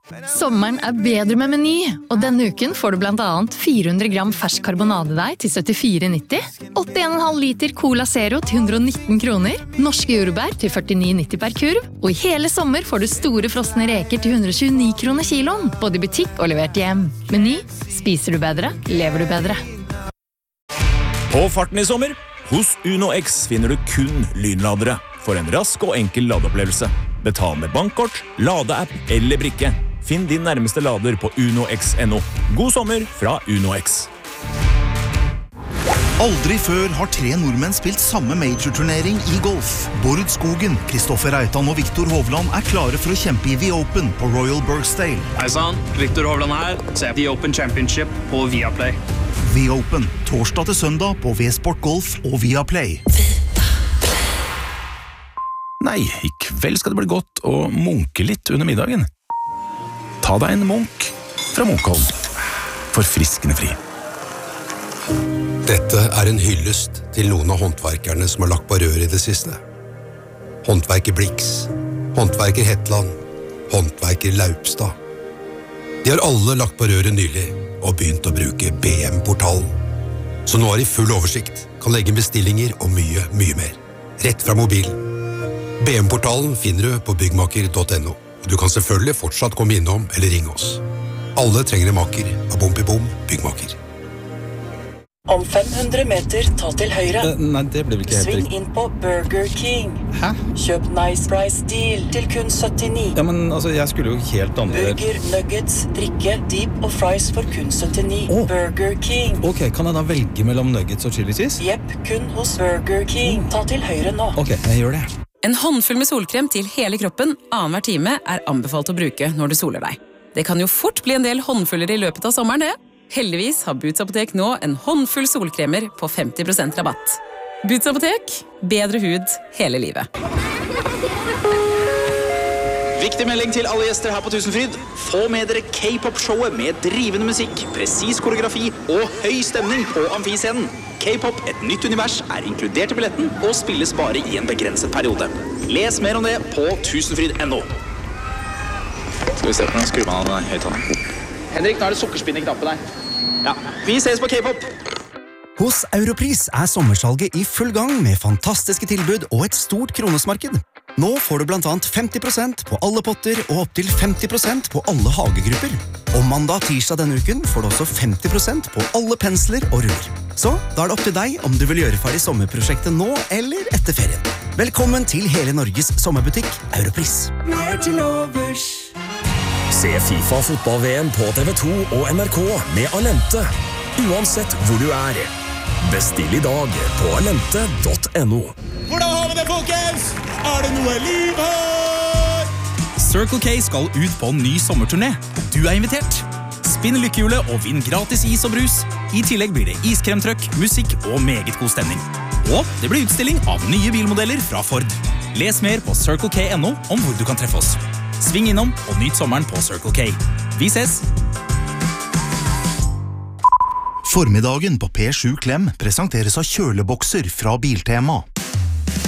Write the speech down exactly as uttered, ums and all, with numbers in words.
Sommeren er bedre med Meny, og denne uken får du blant annet fire hundre gram fersk karbonadedeig til syttifire nitti, åttien komma fem liter Cola Zero til hundre og nitten kroner, norske jordbær til førtini nitti per kurv, og i hele sommer får du store frosne reker til hundre og tjueni kroner kiloen, både i butikk og levert hjem. Meny, spiser du bedre, lever du bedre. På farten i sommer, hos Uno X finner du kun lynladere for en rask og enkel ladeopplevelse. Betal med bankkort, ladeapp eller brikke. Finn din nærmeste lader på uno x punktum no. God sommer fra Uno X. Aldri før har tre nordmenn spilt samme major-turnering i golf. Bård Skogen, Kristoffer Reitan og Viktor Hovland er klare for å kjempe i The Open på Royal Birkdale. Hei sann, Viktor Hovland her. Se The Open Championship på Viaplay. The Open, torsdag til søndag på V-Sport Golf og Viaplay. Nei, i kveld skal det bli godt å munke litt under middagen. Ta deg en munk fra Munkholm. Forfriskende fri. Dette er en hyllest til noen av håndverkerne som har lagt på rør i det siste. Håndverker Blix, håndverker Hetland, håndverker Laupstad. De har alle lagt på røret nylig og begynt å bruke B M-portalen. Så nå har de full oversikt, kan legge bestillinger og mye, mye mer. Rett fra mobilen. B M-portalen finner du på byggmaker punktum no, og du kan selvfølgelig fortsatt komme innom eller ringe oss. Alle trenger en maker av Bompibom byggmaker. Om fem hundre meter, ta til høyre. Uh, nei, det blir ikke helt Sving riktig. inn på Burger King. Hæ? Kjøp Nice Price Deal til kun syttini. Ja, men altså, jeg skulle jo helt andre... Burger, nuggets, drikke, deep og fries for kun syttini. Oh. Burger King. Ok, kan jeg da velge mellom nuggets og chili cheese? Jepp, kun hos Burger King. Ta til høyre nå. Ok, jeg gjør det. En håndfull med solkrem til hele kroppen annenhver time er anbefalt å bruke når du soler deg. Det kan jo fort bli en del håndfuller i løpet av sommeren, det. Heldigvis har Boots Apotek nå en håndfull solkremer på femti prosent rabatt. Boots Apotek, bedre hud hele livet. Viktig melding til alle gjester her på Tusenfryd. Få med dere K-pop-showet med drivende musikk, presis koreografi og høy stemning på amfiscenen. K-pop, et nytt univers, er inkludert i billetten og spilles bare i en begrenset periode. Les mer om det på tusenfryd punktum no. Skal vi se på den skrummen av den høyttaleren. Henrik, nå er det sukkerspinn i knappen her. Ja, vi ses på K-pop! Hos Europris er sommersalget i full gang med fantastiske tilbud og et stort kronesmarked. Nå får du blant annet femti prosent på alle potter og opp til femti prosent på alle hagegrupper. Og mandag og tirsdag denne uken får du også femti prosent på alle pensler og ruller. Så da er det opp til deg om du vil gjøre ferdig sommerprosjektet nå eller etter ferien. Velkommen til hele Norges sommerbutikk, Europris. Mer til overs. Se FIFA fotball-V M på T V to og N R K med Alente. Uansett hvor du er. Bestill i dag på alente punktum no. Hvordan har vi det, folkens? Er det noe liv her? Circle K skal ut på en ny sommerturné. Du er invitert. Spinn lykkehjulet og vinn gratis is og brus. I tillegg blir det iskremtrøkk, musikk og meget god stemning. Og det blir utstilling av nye bilmodeller fra Ford. Les mer på circle k punktum no om hvor du kan treffe oss. Sving innom og nyt sommeren på Circle K. Vi ses! Formiddagen på P sju Klem presenteres av kjølebokser fra Biltema.